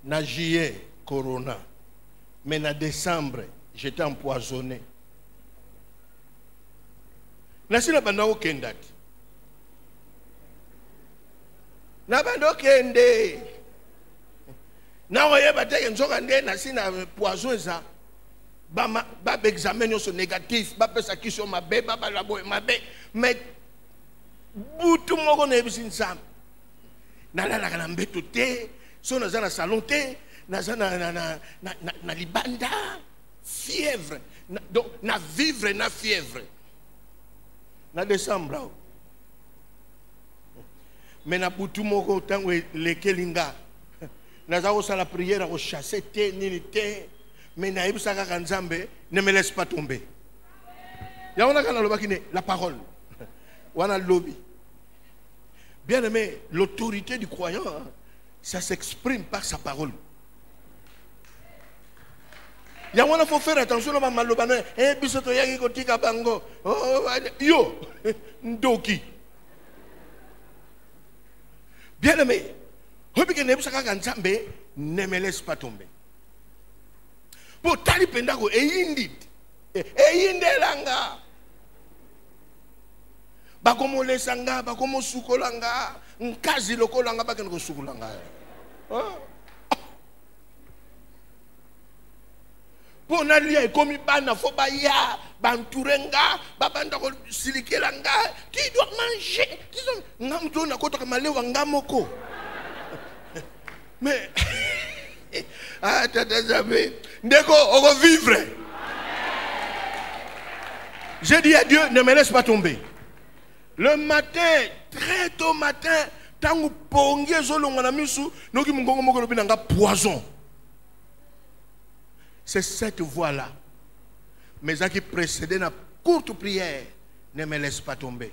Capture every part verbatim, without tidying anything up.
na juillet, corona. Mais en décembre, j'étais empoisonné. Nasi na banda okenda. Na banda okende. Na oye bateke nzoka nde nasi na poison ça. Ba ba examen yo so négatif, ba pesa kisho mabe, ba ba labo mabe. Mais butu moko na ebisi nsam. Na la la na mbeto te, so na za na salon te, na za na na na na, na libanda, fièvre. Na, donc na vivre na fièvre. Na décembre. Mais na butu moko tango lekelinga. Na za osa la prière au chasser te nini te. Mais na ibisa kaka nzambe ne me laisse pas tomber. Ya on a kana lobaki ne la parole. Wana lobby. Bien aimé, l'autorité du croyant, hein, ça s'exprime par sa parole. Il y a faut faire attention à malobano. Eh bisoto yaki kotika bango. Oh yo ndoki. Bien aimé, hobike ne bisaka kanzambe ne me laisse pas tomber. Pour tali pendako e yindit. E yindelanga. Bakomo lesanga, bakomo sukolanga, nkazi lokolanga bakeno sukolanga. Oh. Pour nalia komi bana fo ba ya banturenga babanda ko silikelanga qui doit manger qui sont ngamto na kota kamalewa ngamoko. Mais ah tata jamais ndeko on va vivre. J'ai dit à Dieu ne me laisse pas tomber. Le matin, très tôt matin, tangu pongie zolo ngana misu noki mungongo moko lobi nanga poison. C'est cette voie-là. Mais à qui précédait la courte prière, ne me laisse pas tomber.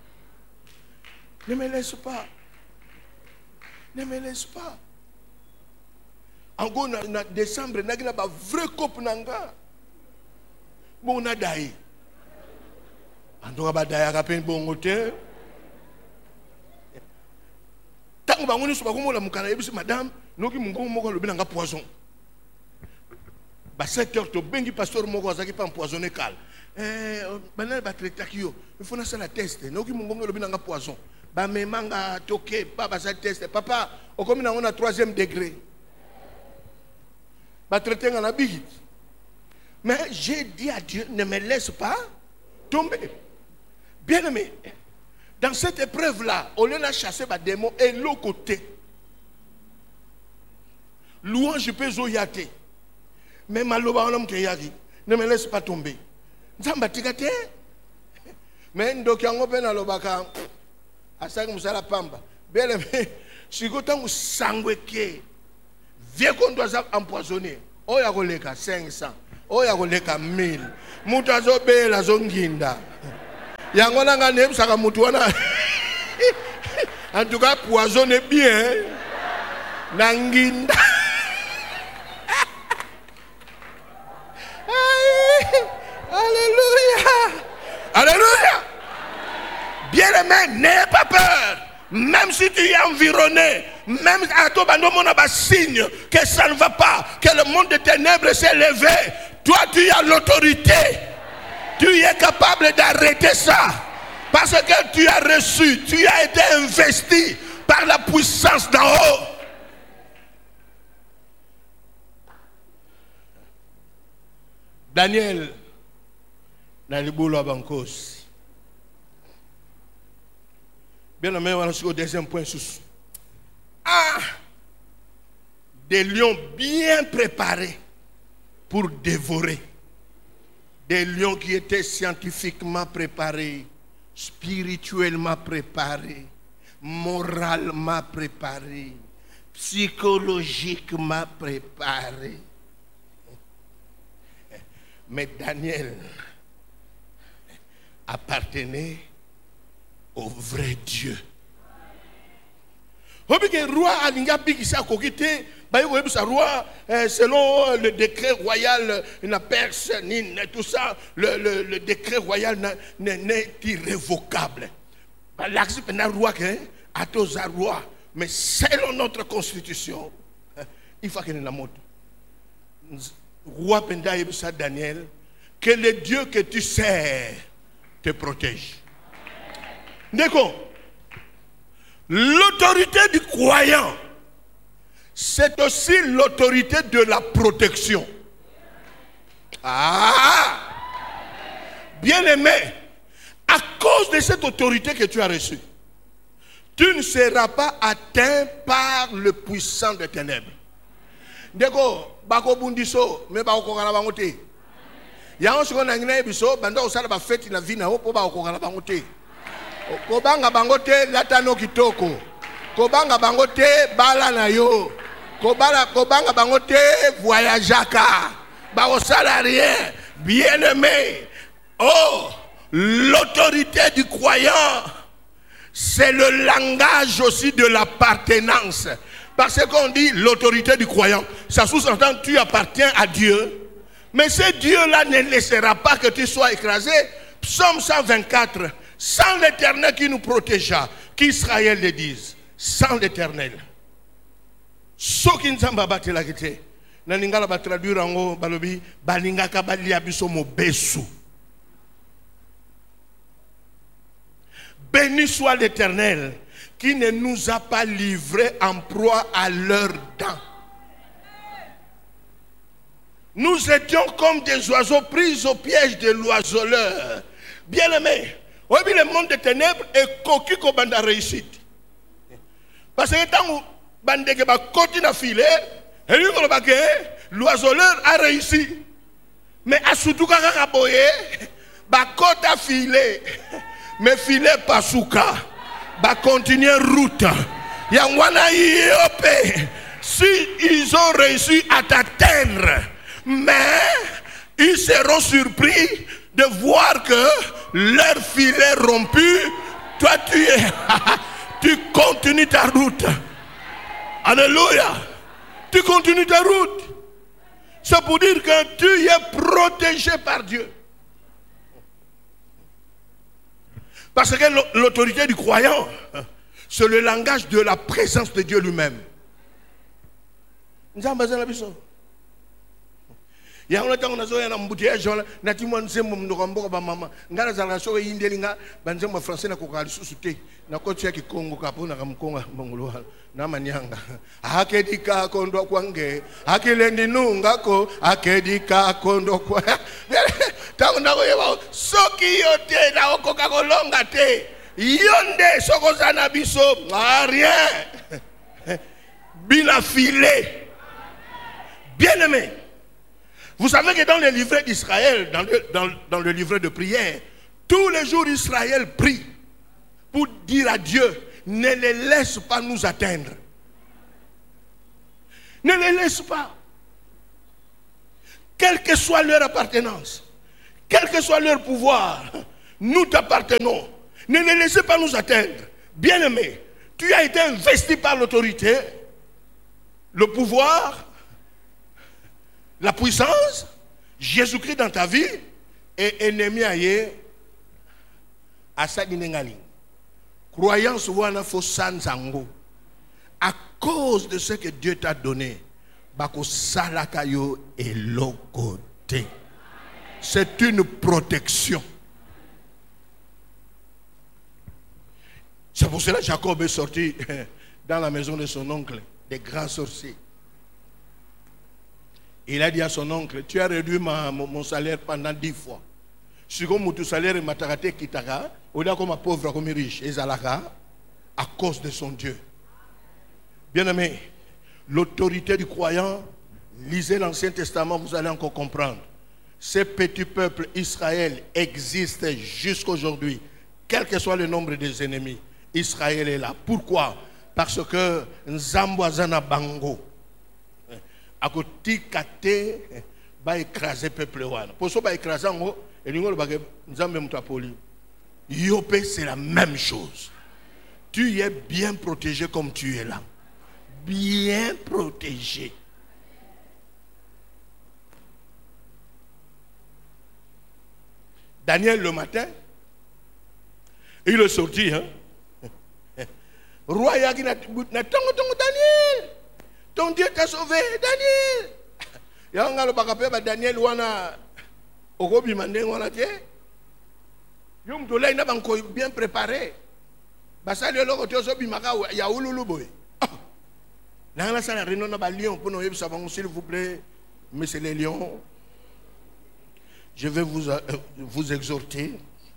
Ne me laisse pas. Ne me laisse pas. En gros, en décembre, il y a un vrai couple. Bon, on a d'ailleurs. En tout cas, d'ailleurs, il y a un bon hôtel. Tant que vous avez dit, madame, nous avons un poison. À sept heures, tu as pasteur moko azaki pas empoisonné cal. Eh, banal ba traiter kio. Il faut na la test. Noki mungongo lobi nanga poison. Ba memanga toke pas ba sa test. Papa, o comme na on a troisième degré. Ba traiter ngana bigi. Mais j'ai dit à Dieu, ne me laisse pas tomber. Bien aimé, dans cette épreuve là, on a chassé ba démon et l'autre côté. Louange peut zoyate. Mais maloba on ne me laisse pas tomber. Nzamba tikate. Mais ndoki yango pe na lobaka asaki musala pamba. Bele me sikota musangweke. Vie qu'on doit empoisonner. Oya koleka cinq cents. Oya koleka mille. Mutu azobela zonginda. Yango nanga nebsaka mutu wana. En tout cas poisonner bien. Nanginda. Alléluia. Alléluia. Bien-aimé, n'aie pas peur. Même si tu es environné, même à toi, on a un signe que ça ne va pas, que le monde des ténèbres s'est levé. Toi, tu as l'autorité. Tu es capable d'arrêter ça. Parce que tu as reçu, tu as été investi par la puissance d'en haut. Daniel, dans le boulot à Bankos. Bien aimé, on va au deuxième point. Ah, des lions bien préparés pour dévorer. Des lions qui étaient scientifiquement préparés, spirituellement préparés, moralement préparés, psychologiquement préparés. Mais Daniel appartenait au vrai Dieu. Roi selon le décret royal, la Perse, tout ça, le, le, le décret royal n'est irrévocable. Roi, mais selon notre constitution, il faut qu'il y ait la moto. Roi Penda Yebisa Daniel, que le Dieu que tu sers te protège. D'accord. L'autorité du croyant, c'est aussi l'autorité de la protection. Ah! Bien-aimé, à cause de cette autorité que tu as reçue, tu ne seras pas atteint par le puissant des ténèbres. D'accord, bako bundiso, mais bako kala bangote. Yango siko na ngina biso, banda osala ba fête na vie na ho po bako kala bangote. Kobanga bangote latano kitoko. Kobanga bangote bala na yo. Kobala kobanga bangote voyageaka. Bako sala rien. Bien-aimé. Oh, l'autorité du croyant, c'est le langage aussi de l'appartenance. Parce qu'on dit l'autorité du croyant, ça sous-entend que tu appartiens à Dieu. Mais ce Dieu-là ne laissera pas que tu sois écrasé. Psaume cent vingt-quatre, sans l'Éternel qui nous protégea, qu'Israël le dise, sans l'Éternel. Ce qui nous a battu la guette, Naninga va traduire en haut, Balobi, Balinga Kabali Abiso Mobesu. Béni soit l'Éternel qui ne nous a pas livrés en proie à leurs dents. Nous étions comme des oiseaux pris au piège de l'oiseleur. Bien-aimé, oui, le monde des ténèbres est coquille comme la réussite. Parce que tant que tu as côté de filet, l'oiseleur a réussi. Mais à surtout quand tu as boyé, côté à filet. Mais filet pas souka, va continuer route. Yangwana yope. Si ils ont réussi à t'atteindre, mais ils seront surpris de voir que leur filet rompu, toi tu es, tu continues ta route. Alléluia. Tu continues ta route. C'est pour dire que tu es protégé par Dieu. Parce que l'autorité du croyant, c'est le langage de la présence de Dieu lui-même. Nous avons besoin de la personne. Il y a un temps où nous avons un embouteillage, nous avons un maman. Nous avons un français qui a été na kocha kikongo kapuna kamkonga mongolwa na manyanga akedika kondo kwange akilendi nungako akedika kondo kwa tangu nako yeba soki yote na okoka kolonga te yonde sokozana biso rien bila filé. Bien-aimé, vous savez que dans le livret d'Israël, dans le, dans, dans le livret de prière, tous les jours Israël prie pour dire à Dieu, ne les laisse pas nous atteindre. Ne les laisse pas. Quelle que soit leur appartenance, quel que soit leur pouvoir, nous t'appartenons. Ne les laissez pas nous atteindre. Bien-aimé, tu as été investi par l'autorité, le pouvoir, la puissance, Jésus-Christ dans ta vie, et ennemi aïe à sa guinengali. Croyance wana fo sanzango. À cause de ce que Dieu t'a donné, bako salakayo et lokote. C'est une protection. C'est pour cela que Jacob est sorti dans la maison de son oncle, des grands sorciers. Il a dit à son oncle, tu as réduit ma, mon, mon salaire pendant dix fois. Si comme ton salaire est mataraté kitaka, on a comme pauvre comme riche, et zalaka, à cause de son Dieu. Bien-aimé, l'autorité du croyant, lisez l'Ancien Testament, vous allez encore comprendre. Ce petit peuple Israël existe jusqu'aujourd'hui, quel que soit le nombre des ennemis. Israël est là. Pourquoi? Parce que Nzambouazana Bango, à côté kate, va écraser le peuple. Pour ça, va écraser en haut. Et nous, Yopé, c'est la même chose. Tu es bien protégé comme tu es là. Bien protégé. Daniel, le matin, il est sorti. Hein? Roi Yagi n'a tongo tongo Daniel. ton Dieu t'a sauvé, Daniel. Yanga le bakape ba Daniel wana okobi mande wana te. Yom dolay na banko bien préparé. Basali loko te so bimaka ya ululu boy. Là la sala réunion na ba lion pour nous yebisa bango s'il vous plaît, monsieur les lions. Je vais vous euh, vous exhorter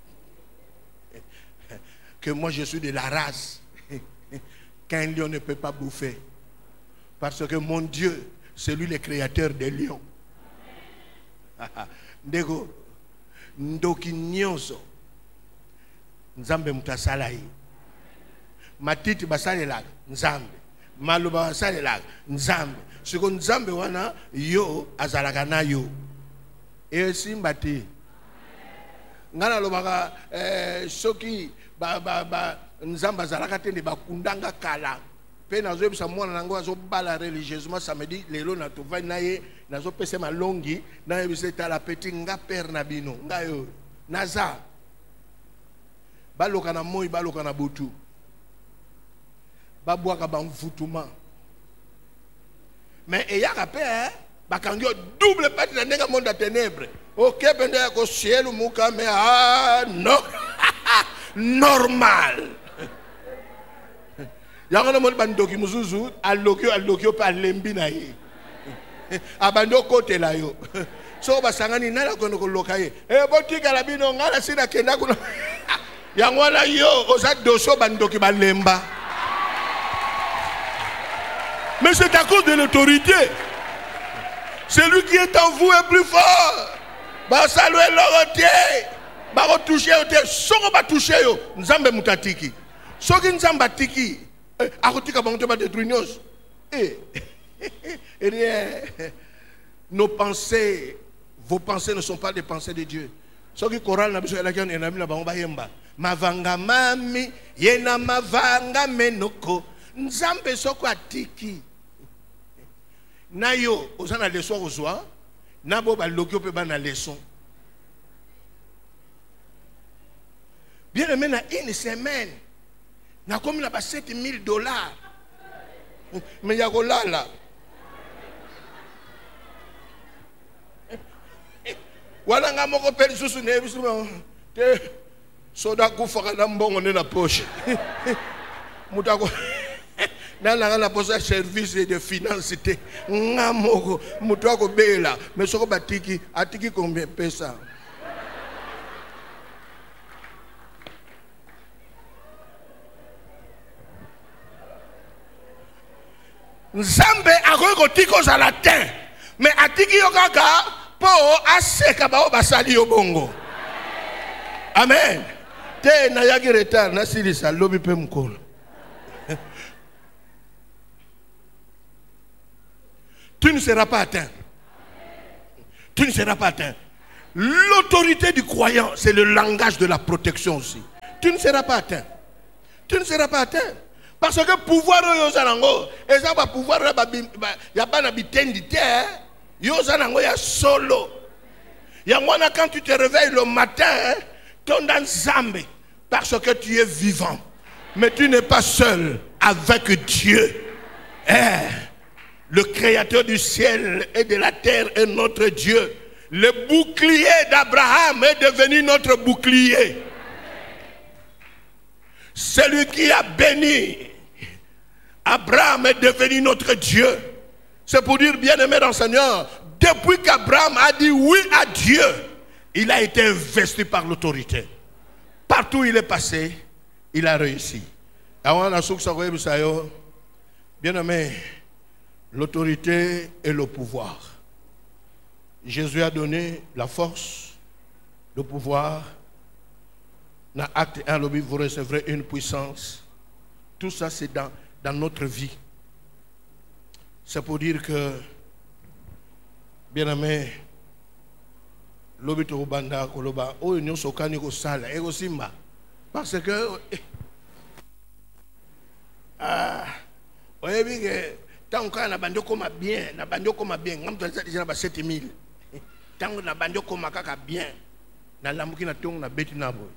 que moi je suis de la race qu'un lion ne peut pas bouffer. Parce que mon Dieu, c'est lui le créateur des lions. Ndego, ndoki nyonso, nzambe mutasalai. Matiti basale lag, nzambe. Maluba basale lag, nzambe. Siko nzambe wana, yo azalaga na yo. E simbati. Ngana lobaka, eh, soki, ba, ba, ba, nzamba azalaga tende bakundanga kala. Pe nazo ebisa mwana nango azo bala religieusement samedi lelo na to vai naye nazo pese malongi na ebisa ta la petit nga père na bino nga yo naza baloka na moi baloka na butu babwaka ba mvutuma mais eyaka pe bakangi double partie na ndenga monde à ténèbres OK pende ko cielo muka mais ah non normal. Yanga mo bandoki muzuzu alokyo alokyo pa lembi na ye abando kote la yo so basangani nala kono ko lokaye e botika la bino ngala sina kenda kuna yango la yo oza doso bandoki balemba. Mais c'est à cause de l'autorité. Celui qui est en vous est plus fort. Ba saluer l'autorité ba ko toucher au soko ba toucher yo nzambe mutatiki soki nzamba tiki akotika bango ba détruire. Et rien. Nos pensées, vos pensées ne sont pas des pensées de Dieu. Ce qui choral na biso la kion na bina bango ba yemba. Mavanga mami yena mavanga menoko nzambe soko atiki. Na yo ozana leçon ozwa na bo ba lokyo pe ba na leçon. Bien aimé na une semaine. Na comme na ba sept mille dollars. Mais ya ko lala. Wala nga moko peli susu ne bisu te soda kufa na mbongo ne na poche. Mutako na la la poche service de finance te nga moko mutako bela mais soko batiki atiki combien pesa. Nzambe akoki kotiko za latin mais atiki yo kaka po aseka bao basali yo bongo. Amen. Te na yaki retard na silisa lobi pe mkolo. Tu ne seras pas atteint. Tu ne seras pas atteint. L'autorité du croyant, c'est le langage de la protection aussi. Tu ne seras pas atteint. Tu ne seras pas atteint. Parce que pouvoir yo zanango, et ça va pouvoir ya bana bitendi te, yo zanango ya solo. Ya mwana quand tu te réveilles le matin, ton dans Zambé, parce que tu es vivant. Mais tu n'es pas seul avec Dieu. Eh, le créateur du ciel et de la terre est notre Dieu. Le bouclier d'Abraham est devenu notre bouclier. Celui qui a béni Abraham est devenu notre Dieu. C'est pour dire, bien-aimé dans le Seigneur, depuis qu'Abraham a dit oui à Dieu, il a été investi par l'autorité. Partout où il est passé, il a réussi. Bien-aimé, l'autorité et le pouvoir. Jésus a donné la force, le pouvoir. Dans Acte un, vous recevrez une puissance. Tout ça, c'est dans, dans notre vie. C'est pour dire que, bien aimé, lobi to banda koloba o nyo sokani ko sala ego simba parce que ah oyebi ke tanka na bando koma bien na bando koma bien ngam to déjà ba sept mille tango na bando koma kaka bien na lamuki na tongo na beti na boy.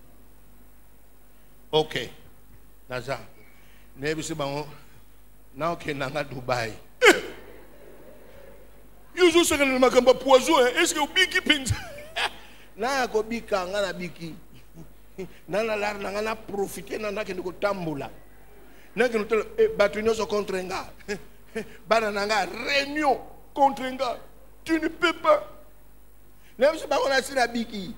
OK. Naza. Nebi se bango na OK na nga Dubai. Yuzu se kana makamba poison est-ce que obiki penza na ko bika ngana biki nana lar na ngana profiter na ndake ndiko tambola na ke no batu nyoso contre nga bana nanga réunion contre nga tu ne peux pas même si pas on a si la biki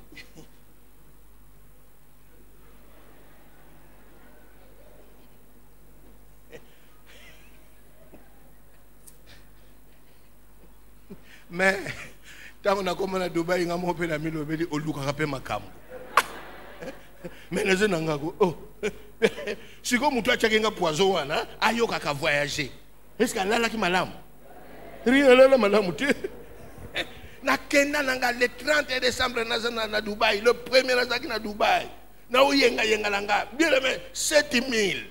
mais tant on a comme na Dubaï nga mo pe na milo beli oluka ka pe makambo mais les nanga ko oh si ko mutu achake nga poison wana ayoka ka voyager est-ce que là là ki malamu rien là là malamu te na kenda nanga le trente décembre na na Dubaï le premier na zaki na Dubaï na uyenga yenga langa bien mais sept mille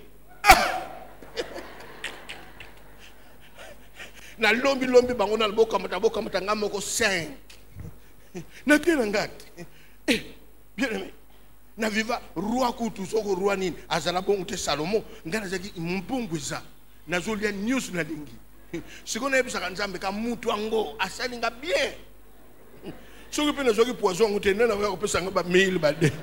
na lombi lombi bango na boka mata boka mata ngamoko cinq na kena ngati eh bien aimé na viva roi kutu soko roi nini azala bongo te Salomo ngana zaki mpungwiza na zolia news na lingi sikona ebisa kanzambe ka mutu ango asalinga bien soki pe na zoki poison ngute nena ba kopesa ngaba mille ba de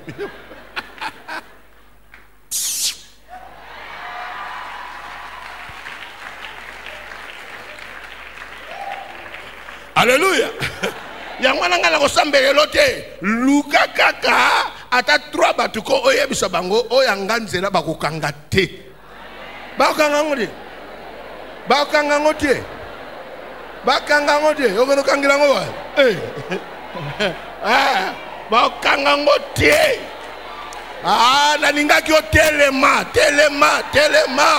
Alléluia. Yangwana ngala ko sambelelo te luka kaka ata trois batuko oyebisa bango oyanganzela bakukanga te bakanga ngodi bakanga ngoti bakanga ngoti okono kangira ngowa eh ah bakanga ngoti ah na ningaki o telema telema telema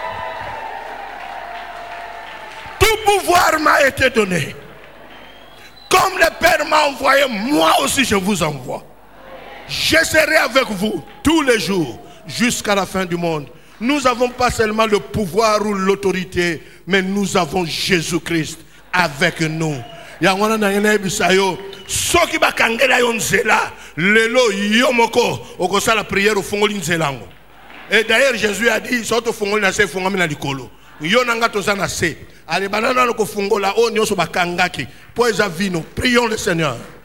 tout pouvoir m'a été donné. Comme le Père m'a envoyé, moi aussi je vous envoie. Je serai avec vous tous les jours jusqu'à la fin du monde. Nous n'avons pas seulement le pouvoir ou l'autorité, mais nous avons Jésus-Christ avec nous. Yangwana na yene bisayo soki bakangela yo nzela lelo yomoko okosa la prière au fongoli nzelango. Et d'ailleurs Jésus a dit soto fongoli na se fongami na likolo. Yo nanga toza na se. Allez, banana ko fungola o nyoso bakangaki. Poeza vino. Prions le Seigneur.